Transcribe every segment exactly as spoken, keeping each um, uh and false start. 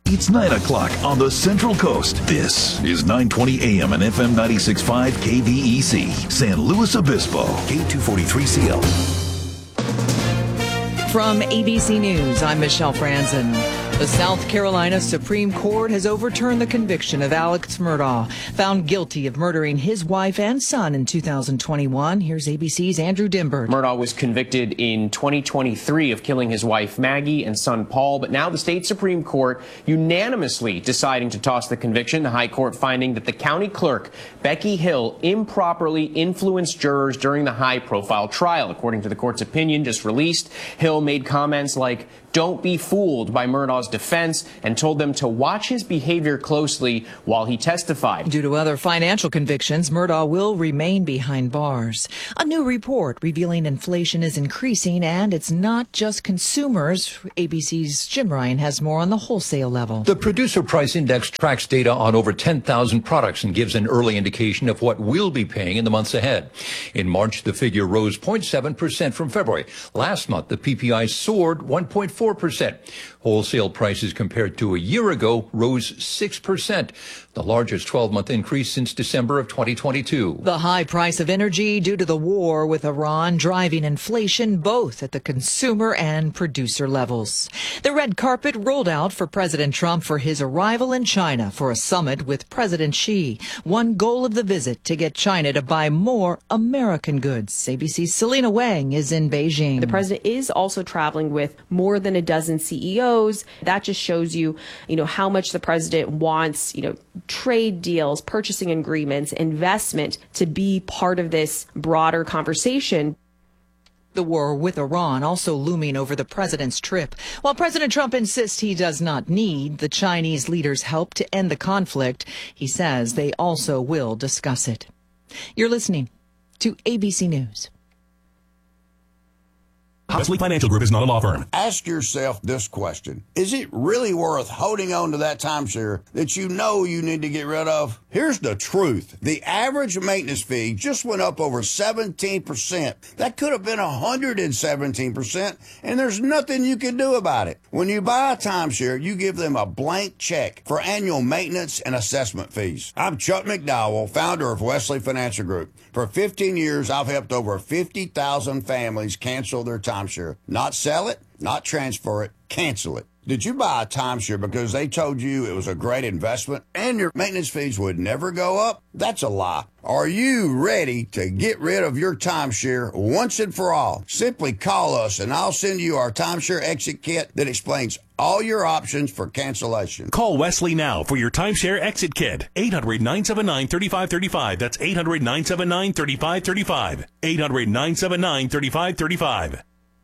It's nine o'clock on the Central Coast. This is nine twenty A M and F M ninety-six point five K V E C, San Luis Obispo, K two forty-three C L. From A B C News, I'm Michelle Franzen. The South Carolina Supreme Court has overturned the conviction of Alex Murdaugh, found guilty of murdering his wife and son in two thousand twenty-one. Here's A B C's Andrew Dimbert. Murdaugh was convicted in twenty twenty-three of killing his wife Maggie and son Paul, but now the state Supreme Court unanimously deciding to toss the conviction. The High Court finding that the county clerk, Becky Hill, improperly influenced jurors during the high-profile trial. According to the court's opinion just released, Hill made comments like, "Don't be fooled" by Murdaugh's defense, and told them to watch his behavior closely while he testified. Due to other financial convictions, Murdaugh will remain behind bars. A new report revealing inflation is increasing, and it's not just consumers. A B C's Jim Ryan has more on the wholesale level. The Producer Price Index tracks data on over ten thousand products and gives an early indication of what we'll be paying in the months ahead. In March, the figure rose zero point seven percent from February. Last month, the P P I soared one point four percent. Wholesale prices compared to a year ago rose six percent, the largest twelve-month increase since December of twenty twenty-two. The high price of energy due to the war with Iran driving inflation both at the consumer and producer levels. The red carpet rolled out for President Trump for his arrival in China for a summit with President Xi. One goal of the visit, to get China to buy more American goods. A B C's Selena Wang is in Beijing. The president is also traveling with more than a dozen C E Os. That just shows you, you know, how much the president wants, you know, trade deals, purchasing agreements, investment to be part of this broader conversation. The war with Iran also looming over the president's trip. While President Trump insists he does not need the Chinese leader's help to end the conflict, he says they also will discuss it. You're listening to A B C News. Wesley Financial Group is not a law firm. Ask yourself this question. Is it really worth holding on to that timeshare that you know you need to get rid of? Here's the truth. The average maintenance fee just went up over seventeen percent. That could have been one hundred seventeen percent, and there's nothing you can do about it. When you buy a timeshare, you give them a blank check for annual maintenance and assessment fees. I'm Chuck McDowell, founder of Wesley Financial Group. For fifteen years, I've helped over fifty thousand families cancel their timeshare. Not sell it, not transfer it, cancel it. Did you buy a timeshare because they told you it was a great investment and your maintenance fees would never go up? That's a lie. Are you ready to get rid of your timeshare once and for all? Simply call us and I'll send you our timeshare exit kit that explains all your options for cancellation. Call Wesley now for your timeshare exit kit. eight hundred, nine seven nine, three five three five. That's eight hundred, nine seven nine, three five three five. eight hundred, nine seven nine, three five three five.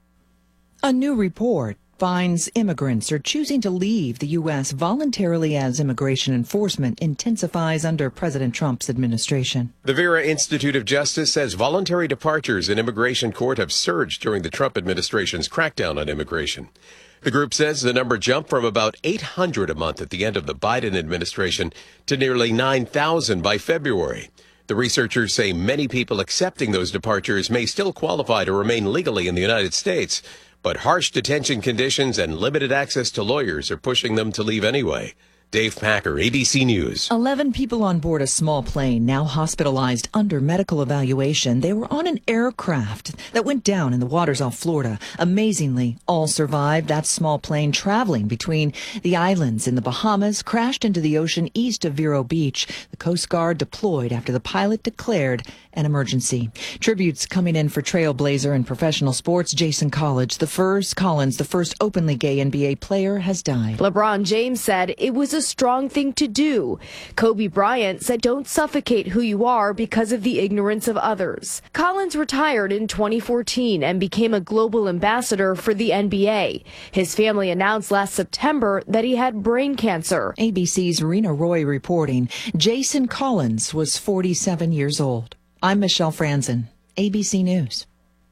A new report finds immigrants are choosing to leave the U S voluntarily as immigration enforcement intensifies under President Trump's administration. The Vera Institute of Justice says voluntary departures in immigration court have surged during the Trump administration's crackdown on immigration. The group says the number jumped from about eight hundred a month at the end of the Biden administration to nearly nine thousand by February. The researchers say many people accepting those departures may still qualify to remain legally in the United States, but harsh detention conditions and limited access to lawyers are pushing them to leave anyway. Dave Packer, A B C News. Eleven people on board a small plane now hospitalized under medical evaluation. They were on an aircraft that went down in the waters off Florida. Amazingly, all survived. That small plane traveling between the islands in the Bahamas crashed into the ocean east of Vero Beach. The Coast Guard deployed after the pilot declared an emergency. Tributes coming in for trailblazer in professional sports, Jason Collins. The first Collins, the first openly gay N B A player, has died. LeBron James said it was a strong thing to do. Kobe Bryant said don't suffocate who you are because of the ignorance of others. Collins retired in twenty fourteen and became a global ambassador for the N B A. His family announced last September that he had brain cancer. A B C's Rena Roy reporting. Jason Collins was forty-seven years old. I'm Michelle Franzen, A B C News.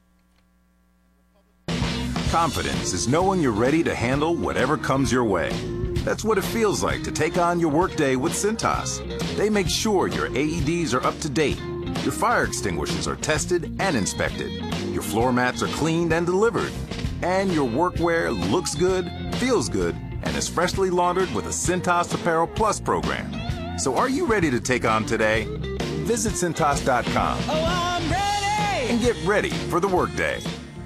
Confidence is knowing you're ready to handle whatever comes your way. That's what it feels like to take on your workday with Cintas. They make sure your A E Ds are up to date, your fire extinguishers are tested and inspected, your floor mats are cleaned and delivered, and your workwear looks good, feels good, and is freshly laundered with a Cintas Apparel Plus program. So are you ready to take on today? Visit Cintas dot com. Oh, I'm ready! And get ready for the workday.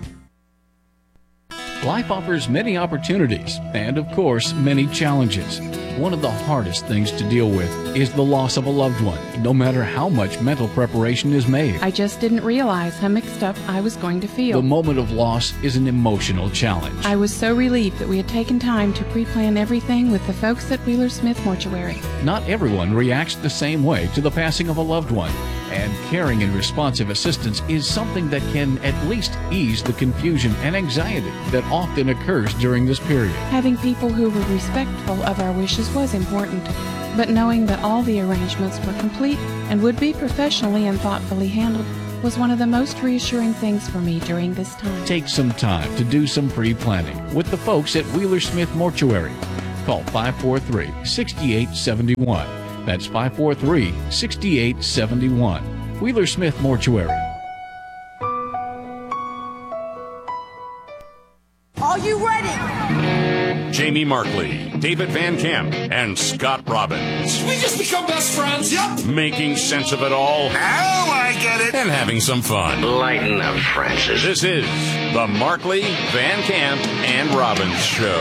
Life offers many opportunities and, of course, many challenges. One of the hardest things to deal with is the loss of a loved one, no matter how much mental preparation is made. I just didn't realize how mixed up I was going to feel. The moment of loss is an emotional challenge. I was so relieved that we had taken time to pre-plan everything with the folks at Wheeler Smith Mortuary. Not everyone reacts the same way to the passing of a loved one, and caring and responsive assistance is something that can at least ease the confusion and anxiety that often occurs during this period. Having people who were respectful of our wishes was important, but knowing that all the arrangements were complete and would be professionally and thoughtfully handled was one of the most reassuring things for me during this time. Take some time to do some pre-planning with the folks at Wheeler Smith Mortuary. Call five four three, six eight seven one. That's five four three, six eight seven one. Wheeler Smith Mortuary. Are you ready? Jamie Markley, David Van Camp, and Scott Robbins. We just become best friends, yep. Making sense of it all. Now I get it. And having some fun. Lighten up, Francis. This is the Markley, Van Camp, and Robbins Show.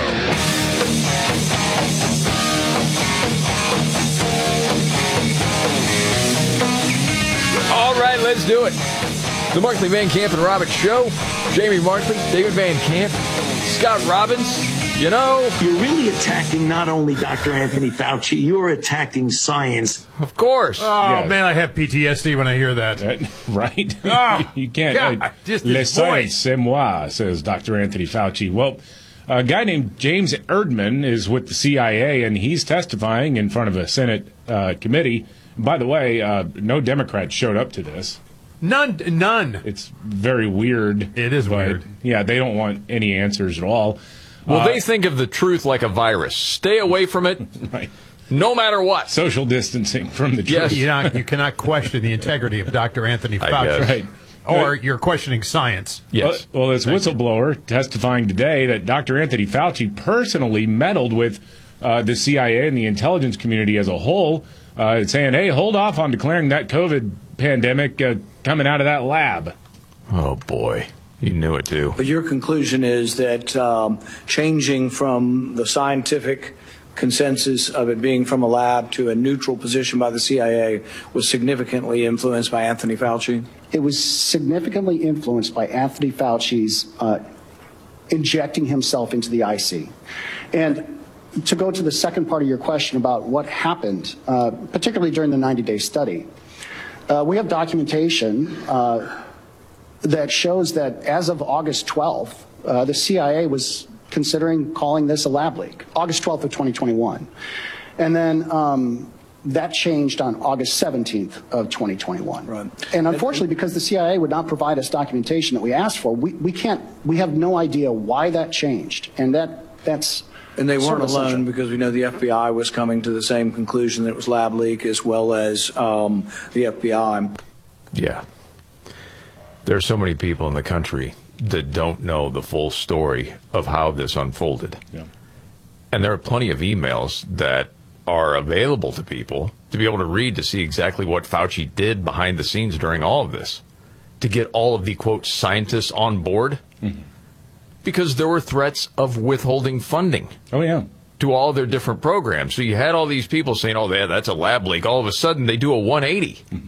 All right, let's do it. The Markley, Van Camp, and Robbins Show. Jamie Markley, David Van Camp, Scott Robbins. You know, you're really attacking not only Doctor Anthony Fauci, you're attacking science. Of course. Oh, yes. Man, I have P T S D when I hear that. Uh, right? Oh, you can't. God, Uh, just Le his science, voice. c'est moi, says Doctor Anthony Fauci. Well, a guy named James Erdman is with the C I A, and he's testifying in front of a Senate uh, committee. By the way, uh, no Democrats showed up to this. None, none. It's very weird. It is but, weird. Yeah, they don't want any answers at all. Well, uh, they think of the truth like a virus. Stay away from it, right. No matter what. Social distancing from the truth. Yes. You, not, you cannot question the integrity of Doctor Anthony I Fauci. guess. Right. Or you're questioning science. Yes. Well, well this whistleblower testifying today that Doctor Anthony Fauci personally meddled with uh, the C I A and the intelligence community as a whole, uh, saying, hey, hold off on declaring that COVID pandemic uh, coming out of that lab. Oh, boy. You knew it, too. But your conclusion is that um, changing from the scientific consensus of it being from a lab to a neutral position by the C I A was significantly influenced by Anthony Fauci? It was significantly influenced by Anthony Fauci's uh, injecting himself into the I C. And to go to the second part of your question about what happened, uh, particularly during the ninety-day study, uh, we have documentation uh, that shows that as of August twelfth, uh, the C I A was considering calling this a lab leak, August twelfth of twenty twenty-one. And then um, that changed on August seventeenth of twenty twenty-one. Right. And unfortunately, because the C I A would not provide us documentation that we asked for, we, we can't, we have no idea why that changed. And that that's And they sort weren't of alone essential. because we know the F B I was coming to the same conclusion that it was lab leak, as well as um, the F B I. Yeah. There's so many people in the country that don't know the full story of how this unfolded. Yeah. And there are plenty of emails that are available to people to be able to read to see exactly what Fauci did behind the scenes during all of this, to get all of the, quote, scientists on board, mm-hmm. because there were threats of withholding funding. Oh, yeah. To all their different programs. So you had all these people saying, oh, yeah, that's a lab leak. All of a sudden, they do a one eighty mm-hmm.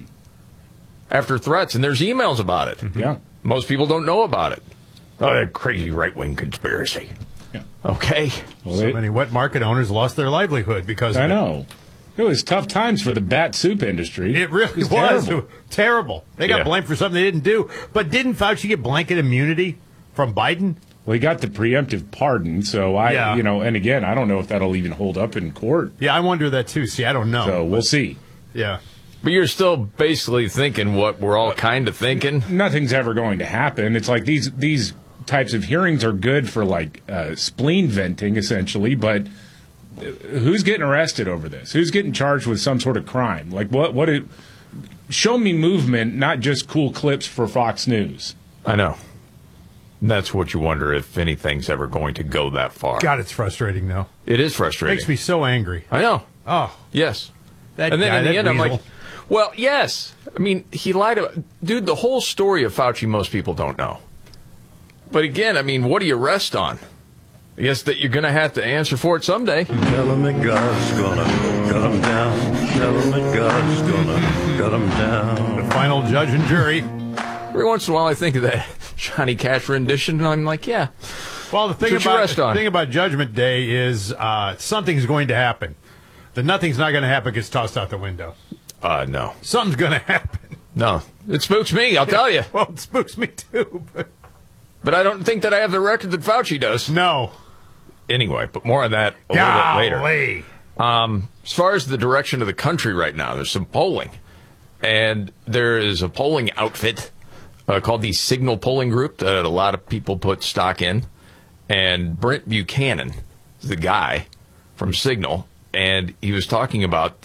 after threats, and there's emails about it. Mm-hmm. Yeah. Most people don't know about it. Oh, that crazy right-wing conspiracy. Yeah. Okay. Well, so it, many wet market owners lost their livelihood because of I it. know. It was tough times for the bat soup industry. It really it was. was. Terrible. terrible. They got Yeah. blamed for something they didn't do. But didn't Fauci get blanket immunity from Biden? Well, he got the preemptive pardon, so I, Yeah. you know, and again, I don't know if that'll even hold up in court. Yeah, I wonder that too. See, I don't know. So we'll see. Yeah. But you're still basically thinking what we're all kind of thinking. Nothing's ever going to happen. It's like these these types of hearings are good for like uh, spleen venting, essentially, but who's getting arrested over this? Who's getting charged with some sort of crime? Like what? What? It, show me movement, not just cool clips for Fox News. I know. And that's what you wonder if anything's ever going to go that far. God, it's frustrating, though. It is frustrating. Makes me so angry. I know. Oh. Yes. That and then guy, in the that end, I'm weasel. like, well, yes. I mean, he lied about... Dude, the whole story of Fauci, most people don't know. But again, I mean, what do you rest on? I guess that you're going to have to answer for it someday. Tell him that God's gonna cut him down. Tell him that God's gonna cut him down. The final judge and jury. Every once in a while, I think of that Johnny Cash rendition, and I'm like, yeah. Well, the thing That's what you about rest on. the thing about Judgment Day is uh, something's going to happen. The nothing's not going to happen gets tossed out the window. Uh, no. Something's going to happen. No. It spooks me, I'll tell you. Well, it spooks me too. But, but I don't think that I have the record that Fauci does. No. Anyway, but more on that a Golly. little bit later. Um, as far as the direction of the country right now, there's some polling. And there is a polling outfit uh, called the Signal Polling Group that a lot of people put stock in. And Brent Buchanan is the guy from Signal. And he was talking about